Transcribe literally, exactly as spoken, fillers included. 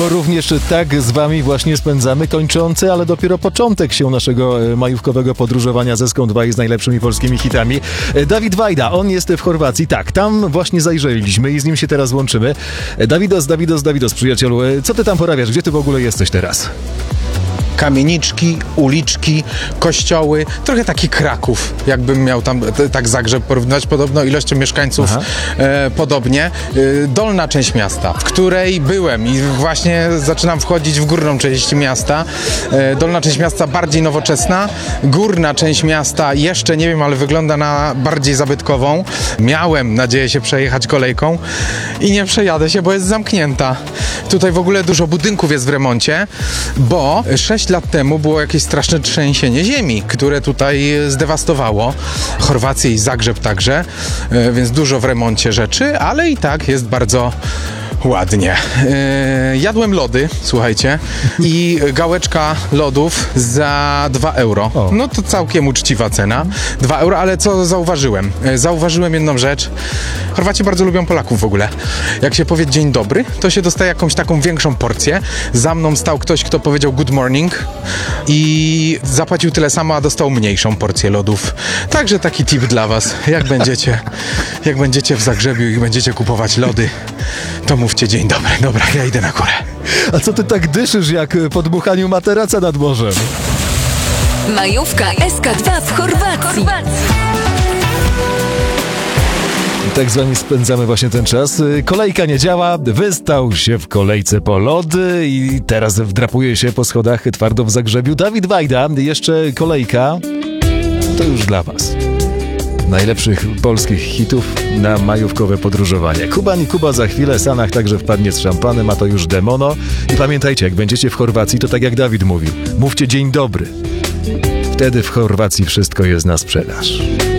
również tak z wami właśnie spędzamy kończący, ale dopiero początek się naszego majówkowego podróżowania ze Eską dwa i z najlepszymi polskimi hitami. Dawid Wajda, on jest w Chorwacji. Tak, tam właśnie zajrzeliśmy i z nim się teraz łączymy. Dawidos, Dawidos, Dawidos, przyjacielu, co ty tam porabiasz? Gdzie ty w ogóle jesteś teraz? Kamieniczki, uliczki, kościoły, trochę taki Kraków, jakbym miał tam t- tak Zagrzeb porównywać, podobno ilością mieszkańców e, podobnie. E, dolna część miasta, w której byłem i właśnie zaczynam wchodzić w górną część miasta. E, dolna część miasta bardziej nowoczesna, górna część miasta jeszcze nie wiem, ale wygląda na bardziej zabytkową. Miałem nadzieję się przejechać kolejką i nie przejadę się, bo jest zamknięta. Tutaj w ogóle dużo budynków jest w remoncie, bo sześć lat temu było jakieś straszne trzęsienie ziemi, które tutaj zdewastowało Chorwację i Zagrzeb także, więc dużo w remoncie rzeczy, ale i tak jest bardzo ładnie. Yy, jadłem lody, słuchajcie, i gałeczka lodów za dwa euro. O. No to całkiem uczciwa cena. dwa euro, ale co zauważyłem? Yy, zauważyłem jedną rzecz. Chorwaci bardzo lubią Polaków w ogóle. Jak się powie dzień dobry, to się dostaje jakąś taką większą porcję. Za mną stał ktoś, kto powiedział good morning i zapłacił tyle samo, a dostał mniejszą porcję lodów. Także taki tip dla was. Jak będziecie, jak będziecie w Zagrzebiu i będziecie kupować lody, to mówcie dzień dobry. Dobra, ja idę na górę. A co ty tak dyszysz jak po dmuchaniu materaca nad morzem? Majówka S K dwa w Chorwacji. Tak z wami spędzamy właśnie ten czas. Kolejka nie działa, wystał się w kolejce po lody i teraz wdrapuje się po schodach twardo w Zagrzebiu. Dawid Wajda, jeszcze kolejka, to już dla was. Najlepszych polskich hitów na majówkowe podróżowanie. Kubań Kuba za chwilę, Sanach także wpadnie z szampanem, a to już Demono. I pamiętajcie, jak będziecie w Chorwacji, to tak jak Dawid mówił, mówcie dzień dobry. Wtedy w Chorwacji wszystko jest na sprzedaż.